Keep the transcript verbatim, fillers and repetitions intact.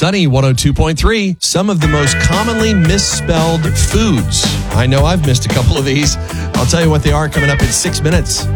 Sunny one oh two point three. Some of the most commonly misspelled foods. I know I've missed a couple of these. I'll tell you what they are coming up in six minutes.